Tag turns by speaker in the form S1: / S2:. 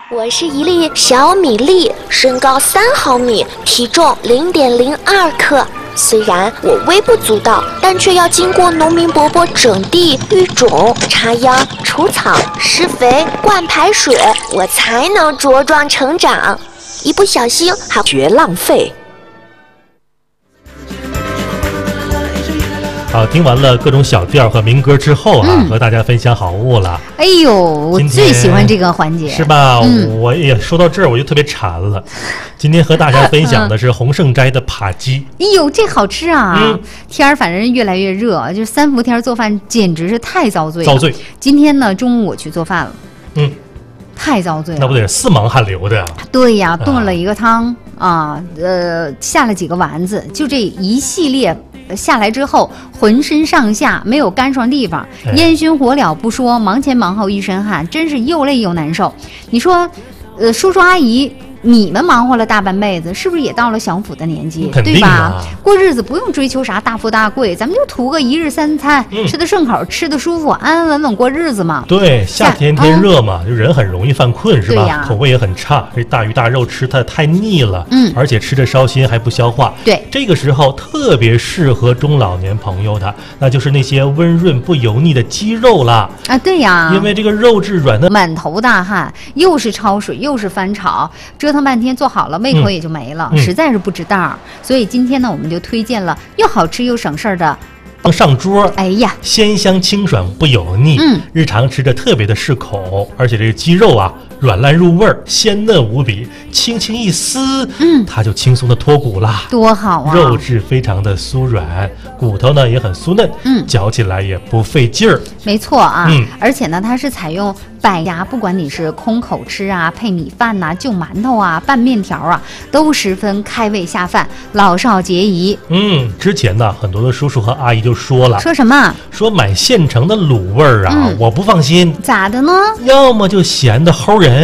S1: 我是一粒小米粒，身高3毫米，体重0.02克。虽然我微不足道，但却要经过农民伯伯整地、育种、插秧、除草、施肥、灌排水，我才能茁壮成长。一不小心还
S2: 绝浪费。
S3: 好，听完了各种小调和民歌之后和大家分享好物了。
S4: 哎呦，我最喜欢这个环节，
S3: 是吧？我也说到这儿，我就特别馋了。今天和大家分享的是洪盛斋的扒鸡。
S4: 哎呦，这好吃啊！天儿反正越来越热，就3伏天做饭简直是太遭罪了。
S3: 遭罪。
S4: 今天呢，中午我去做饭了。太遭罪了，
S3: 那不得4忙汗流的。
S4: 对呀，炖了一个汤下了几个丸子，就这一系列下来之后，浑身上下没有干爽地方，烟熏火燎不说，忙前忙后一身汗，真是又累又难受。你说，叔叔阿姨，你们忙活了大半辈子，是不是也到了享福的年纪，对吧？过日子不用追求啥大富大贵，咱们就图个一日3餐，吃得顺口，吃得舒服，安安稳稳过日子嘛。
S3: 对，夏天天热嘛，就人很容易犯困，是吧？口味也很差，这大鱼大肉吃它太腻了，而且吃着烧心还不消化。
S4: 对，
S3: 这个时候特别适合中老年朋友的，那就是那些温润不油腻的鸡肉啦。
S4: 啊，对呀，
S3: 因为这个肉质软嫩，
S4: 满头大汗，又是焯水又是翻炒，折腾半天做好了，胃口也就没了，实在是不值当。所以今天呢，我们就推荐了又好吃又省事儿的。
S3: 上桌，
S4: 哎呀，
S3: 鲜香清爽不油腻，日常吃着特别的适口，而且这个鸡肉啊软烂入味儿，鲜嫩无比，轻轻一撕，它就轻松的脱骨啦，
S4: 多好啊！
S3: 肉质非常的酥软，骨头呢也很酥嫩，嚼起来也不费劲儿。
S4: 没错啊，而且呢，它是采用百家，不管你是空口吃啊，配米饭呐、就馒头啊、拌面条啊，都十分开胃下饭，老少皆宜。
S3: 之前呢，很多的叔叔和阿姨就说了，
S4: 说什么？
S3: 说买现成的卤味儿啊，我不放心。
S4: 咋的呢？
S3: 要么就咸的齁人，